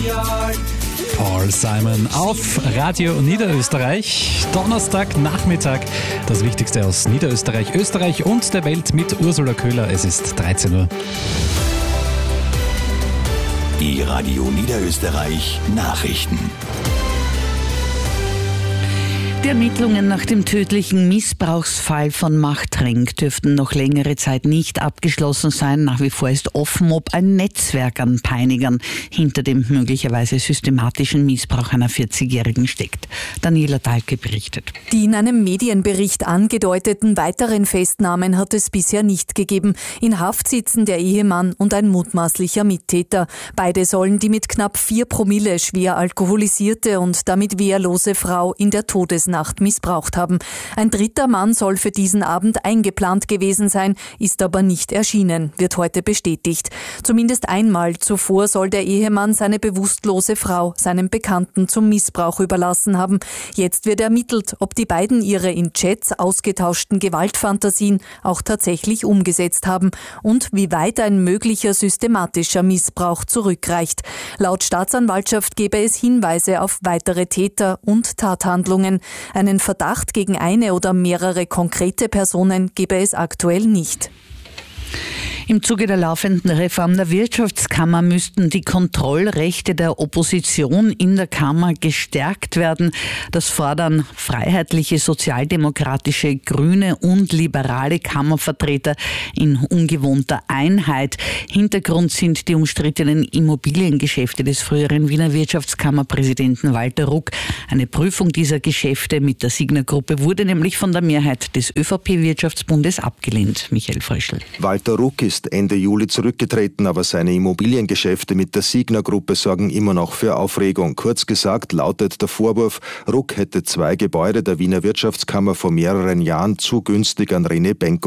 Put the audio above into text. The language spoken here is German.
Paul Simon auf Radio Niederösterreich. Donnerstagnachmittag. Das Wichtigste aus Niederösterreich, Österreich und der Welt mit Ursula Köhler. Es ist 13 Uhr. Die Radio Niederösterreich Nachrichten. Die Ermittlungen nach dem tödlichen Missbrauchsfall von Machtrenk dürften noch längere Zeit nicht abgeschlossen sein. Nach wie vor ist offen, ob ein Netzwerk an Peinigern hinter dem möglicherweise systematischen Missbrauch einer 40-Jährigen steckt. Daniela Dahlke berichtet. Die in einem Medienbericht angedeuteten weiteren Festnahmen hat es bisher nicht gegeben. In Haft sitzen der Ehemann und ein mutmaßlicher Mittäter. Beide sollen die mit knapp 4 Promille schwer alkoholisierte und damit wehrlose Frau in der Todesnacht missbraucht haben. Ein dritter Mann soll für diesen Abend eingeplant gewesen sein, ist aber nicht erschienen, wird heute bestätigt. Zumindest einmal zuvor soll der Ehemann seine bewusstlose Frau seinem Bekannten zum Missbrauch überlassen haben. Jetzt wird ermittelt, ob die beiden ihre in Chats ausgetauschten Gewaltfantasien auch tatsächlich umgesetzt haben und wie weit ein möglicher systematischer Missbrauch zurückreicht. Laut Staatsanwaltschaft gebe es Hinweise auf weitere Täter und Tathandlungen. Einen Verdacht gegen eine oder mehrere konkrete Personen gebe es aktuell nicht. Im Zuge der laufenden Reform der Wirtschaftskammer müssten die Kontrollrechte der Opposition in der Kammer gestärkt werden. Das fordern freiheitliche, sozialdemokratische, grüne und liberale Kammervertreter in ungewohnter Einheit. Hintergrund sind die umstrittenen Immobiliengeschäfte des früheren Wiener Wirtschaftskammerpräsidenten Walter Ruck. Eine Prüfung dieser Geschäfte mit der Signa-Gruppe wurde nämlich von der Mehrheit des ÖVP-Wirtschaftsbundes abgelehnt. Michael Fröschl. Walter Ruck ist Ende Juli zurückgetreten, aber seine Immobiliengeschäfte mit der Signa-Gruppe sorgen immer noch für Aufregung. Kurz gesagt lautet der Vorwurf, Ruck hätte 2 Gebäude der Wiener Wirtschaftskammer vor mehreren Jahren zu günstig an René Benko